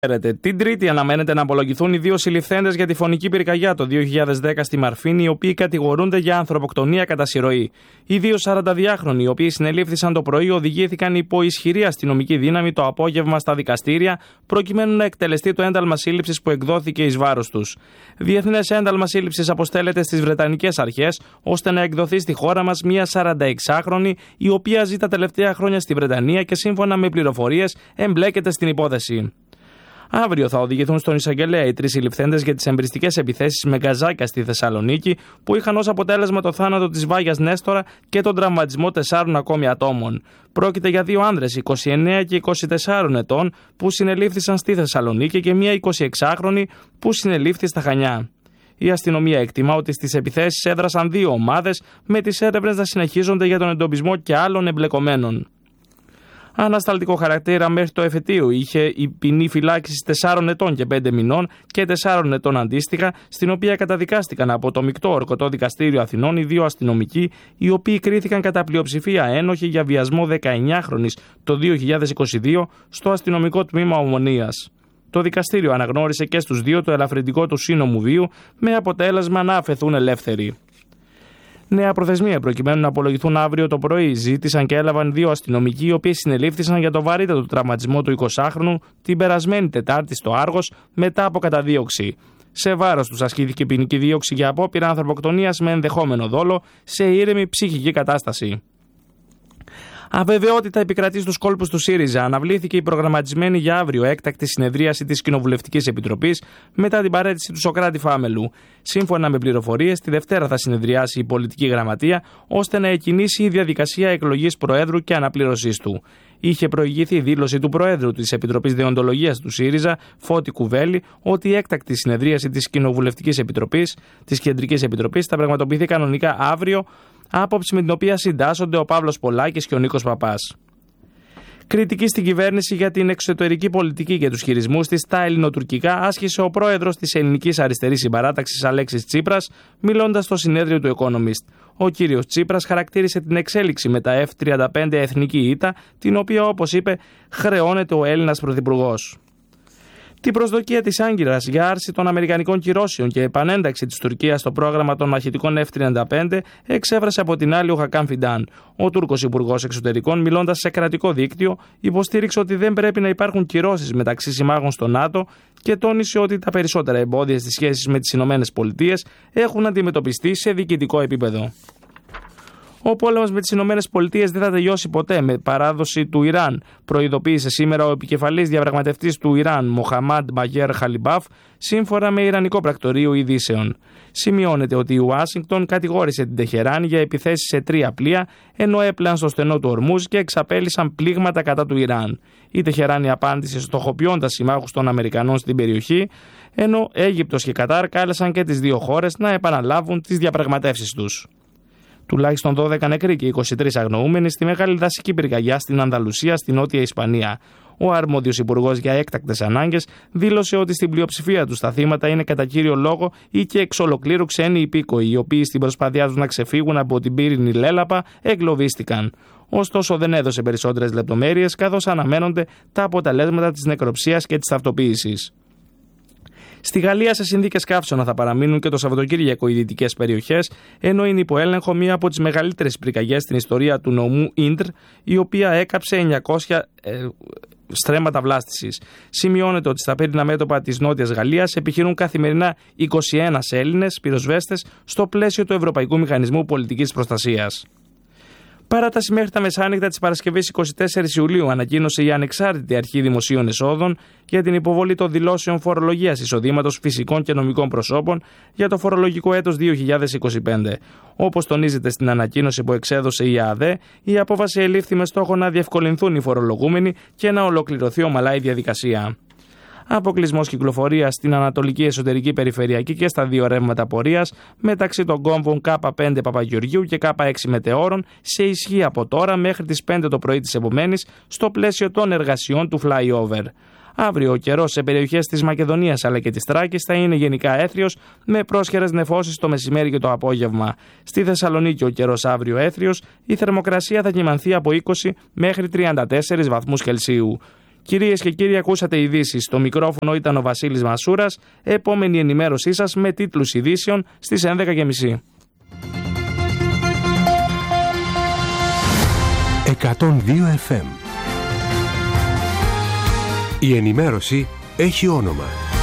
Την Τρίτη αναμένεται να απολογηθούν οι δύο συλληφθέντες για τη φωνική πυρκαγιά το 2010 στη Μαρφίνη, οι οποίοι κατηγορούνται για ανθρωποκτονία κατά συρροή. Οι δύο 42χρονοι, οι οποίοι συνελήφθησαν το πρωί, οδηγήθηκαν υπό ισχυρή αστυνομική δύναμη το απόγευμα στα δικαστήρια, προκειμένου να εκτελεστεί το ένταλμα σύλληψης που εκδόθηκε εις βάρος τους. Διεθνές ένταλμα σύλληψης αποστέλλεται στις Βρετανικές αρχές, ώστε να εκδοθεί στη χώρα μας μια 46χρονη, η οποία ζει τα τελευταία χρόνια στη Βρετανία και σύμφωνα με πληροφορίες εμπλέκεται στην υπόθεση. Αύριο θα οδηγηθούν στον εισαγγελέα οι τρεις συλληφθέντες για τις εμπριστικές επιθέσεις με γκαζάκια στη Θεσσαλονίκη, που είχαν ως αποτέλεσμα το θάνατο της Βάγιας Νέστορα και τον τραυματισμό 4 ακόμη ατόμων. Πρόκειται για δύο άνδρες 29 και 24 ετών που συνελήφθησαν στη Θεσσαλονίκη και μία 26χρονη που συνελήφθη στα Χανιά. Η αστυνομία εκτιμά ότι στις επιθέσεις έδρασαν δύο ομάδες, με τις έρευνες να συνεχίζονται για τον εντοπισμό και άλλων εμπλεκομένων. Ανασταλτικό χαρακτήρα μέχρι το εφετείο είχε η ποινή φυλάκισης 4 ετών και 5 μηνών και 4 ετών αντίστοιχα, στην οποία καταδικάστηκαν από το Μεικτό Ορκωτό Δικαστήριο Αθηνών οι δύο αστυνομικοί, οι οποίοι κρίθηκαν κατά πλειοψηφία ένοχοι για βιασμό 19χρονης το 2022 στο αστυνομικό τμήμα Ομονίας. Το δικαστήριο αναγνώρισε και στους δύο το ελαφρυντικό του σύνομου βίου, με αποτέλεσμα να αφαιθούν ελεύθεροι. Νέα προθεσμία προκειμένου να απολογηθούν αύριο το πρωί ζήτησαν και έλαβαν δύο αστυνομικοί, οι οποίοι συνελήφθησαν για το βαρύτατο τραυματισμό του 20χρονου την περασμένη Τετάρτη στο Άργος μετά από καταδίωξη. Σε βάρος τους ασκήθηκε ποινική δίωξη για απόπειρα ανθρωποκτονίας με ενδεχόμενο δόλο σε ήρεμη ψυχική κατάσταση. Αβεβαιότητα επικρατεί στους κόλπους του ΣΥΡΙΖΑ. Αναβλήθηκε η προγραμματισμένη για αύριο έκτακτη συνεδρίαση της Κοινοβουλευτικής Επιτροπής μετά την παραίτηση του Σωκράτη Φάμελου. Σύμφωνα με πληροφορίες, τη Δευτέρα θα συνεδριάσει η πολιτική γραμματεία ώστε να εκκινήσει η διαδικασία εκλογής Προέδρου και αναπλήρωσής του. Είχε προηγηθεί δήλωση του Προέδρου της Επιτροπής Δεοντολογίας του ΣΥΡΙΖΑ, Φώτη Κουβέλη, ότι η έκτακτη συνεδρίαση της Κοινοβουλευτικής Επιτροπής, της Κεντρικής Επιτροπής, θα πραγματοποιηθεί κανονικά αύριο, άποψη με την οποία συντάσσονται ο Παύλος Πολάκης και ο Νίκος Παπάς. Κριτική στην κυβέρνηση για την εξωτερική πολιτική και τους χειρισμούς της στα ελληνοτουρκικά άσκησε ο πρόεδρος της Ελληνικής Αριστερής Συμπαράταξης Αλέξης Τσίπρας, μιλώντας στο συνέδριο του Economist. Ο κύριος Τσίπρας χαρακτήρισε την εξέλιξη με τα F-35 εθνική ήττα, την οποία, όπως είπε, χρεώνεται ο Έλληνας πρωθυπουργός. Την προσδοκία της Άγκυρας για άρση των αμερικανικών κυρώσεων και επανένταξη της Τουρκίας στο πρόγραμμα των μαχητικών F-35 εξέφρασε από την άλλη ο Χακάν Φιντάν. Ο Τούρκος Υπουργός Εξωτερικών, μιλώντας σε κρατικό δίκτυο, υποστήριξε ότι δεν πρέπει να υπάρχουν κυρώσεις μεταξύ συμμάχων στο ΝΑΤΟ και τόνισε ότι τα περισσότερα εμπόδια στις σχέσεις με τις ΗΠΑ έχουν αντιμετωπιστεί σε διοικητικό επίπεδο. Ο πόλεμος με τις ΗΠΑ δεν θα τελειώσει ποτέ με παράδοση του Ιράν, προειδοποίησε σήμερα ο επικεφαλής διαπραγματευτής του Ιράν, Μοχαμάντ Μπαγέρ Χαλιμπάφ, σύμφωνα με Ιρανικό πρακτορείο ειδήσεων. Σημειώνεται ότι η Ουάσιγκτον κατηγόρησε την Τεχεράνη για επιθέσεις σε 3 πλοία, ενώ έπλαν στο στενό του Ορμούζ και εξαπέλυσαν πλήγματα κατά του Ιράν. Η Τεχεράνη απάντησε στοχοποιώντας συμμάχους των Αμερικανών στην περιοχή, ενώ Αίγυπτος και Κατάρ κάλεσαν και τις δύο χώρες να επαναλάβουν τις διαπραγματεύσεις τους. Τουλάχιστον 12 νεκροί και 23 αγνοούμενοι στη μεγάλη δασική πυρκαγιά στην Ανδαλουσία, στη Νότια Ισπανία. Ο αρμόδιος υπουργός για έκτακτες ανάγκες δήλωσε ότι στην πλειοψηφία τους τα θύματα είναι κατά κύριο λόγο ή και εξ ολοκλήρου ξένοι υπήκοοι, οι οποίοι στην προσπάθειά τους να ξεφύγουν από την πύρινη λέλαπα εγκλωβίστηκαν. Ωστόσο, δεν έδωσε περισσότερες λεπτομέρειες, καθώς αναμένονται τα αποτελέσματα της νεκροψίας και της ταυτοποίησης. Στη Γαλλία, σε συνθήκες καύσωνα θα παραμείνουν και το Σαββατοκύριακο οι δυτικές περιοχές, ενώ είναι υπό έλεγχο μία από τις μεγαλύτερες πυρκαγιές στην ιστορία του νομού Ίντρ, η οποία έκαψε 900 στρέμματα βλάστησης. Σημειώνεται ότι στα πύρινά μέτωπα της Νότιας Γαλλίας επιχειρούν καθημερινά 21 Έλληνες πυροσβέστες στο πλαίσιο του Ευρωπαϊκού Μηχανισμού Πολιτικής Προστασίας. Παράταση μέχρι τα μεσάνυχτα της Παρασκευής 24 Ιουλίου ανακοίνωσε η Ανεξάρτητη Αρχή Δημοσίων Εσόδων για την υποβολή των δηλώσεων φορολογίας εισοδήματος φυσικών και νομικών προσώπων για το φορολογικό έτος 2025. Όπως τονίζεται στην ανακοίνωση που εξέδωσε η ΑΔΕ, η απόφαση ελήφθη με στόχο να διευκολυνθούν οι φορολογούμενοι και να ολοκληρωθεί ομαλά η διαδικασία. Αποκλεισμός κυκλοφορίας στην Ανατολική Εσωτερική Περιφερειακή και στα δύο ρεύματα πορείας μεταξύ των κόμβων K5 Παπαγεωργίου και K6 Μετεώρων σε ισχύ από τώρα μέχρι τις 5 το πρωί της επομένης στο πλαίσιο των εργασιών του flyover. Αύριο ο καιρός σε περιοχές της Μακεδονίας αλλά και της Θράκης θα είναι γενικά έθριος με πρόσχερες νεφώσεις το μεσημέρι και το απόγευμα. Στη Θεσσαλονίκη ο καιρός αύριο έθριος, η θερμοκρασία θα κυμανθεί από 20 μέχρι 34 βαθμούς Κελσίου. Κυρίες και κύριοι, ακούσατε ειδήσεις. Στο μικρόφωνο ήταν ο Βασίλης Μασούρας. Επόμενη ενημέρωσή σας με τίτλους ειδήσεων στις 11:30. 102 FM. Η ενημέρωση έχει όνομα.